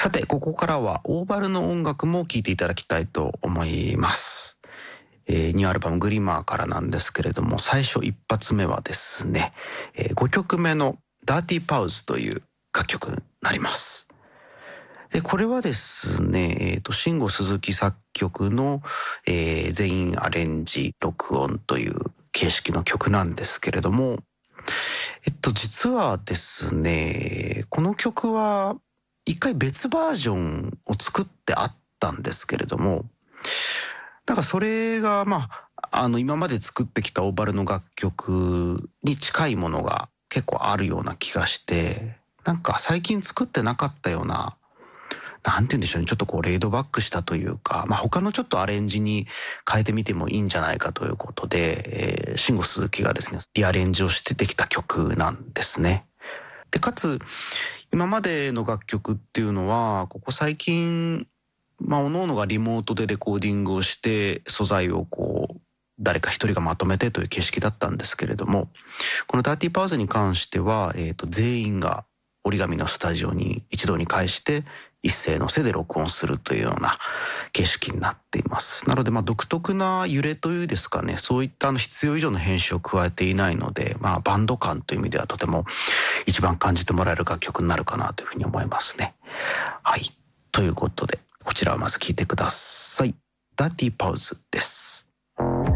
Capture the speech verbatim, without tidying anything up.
さて、ここからはオーバルの音楽も聴いていただきたいと思います。えー、ニューアルバムグリマーからなんですけれども、最初一発目はですね、えー、ごきょくめのダーティーパウズという楽曲になります。で、これはですね、えっと、慎吾鈴木作曲の、えー、全員アレンジ録音という形式の曲なんですけれども、えっと、実はですね、この曲は一回別バージョンを作ってあったんですけれども、なんかそれが、まあ、あの、今まで作ってきたオーバルの楽曲に近いものが結構あるような気がして、なんか最近作ってなかったような、なんて言うんでしょうね、ちょっとこうレイドバックしたというか、まあ他のちょっとアレンジに変えてみてもいいんじゃないかということで、えー、慎吾鈴木がですね、リアレンジをしてできた曲なんですね。で、かつ、今までの楽曲っていうのは、ここ最近、まあ、各々がリモートでレコーディングをして、素材をこう、誰か一人がまとめてという形式だったんですけれども、このダーティーパウズに関しては、えっと、全員が折り紙のスタジオに一堂に会して、一斉のせで録音するというような形式になっています。なので、まあ、独特な揺れというですかね、そういったあの必要以上の編集を加えていないので、まあ、バンド感という意味ではとても一番感じてもらえる楽曲になるかなというふうに思いますね。はい。ということで、こちらをまず聴いてください。ダーティーパウズです。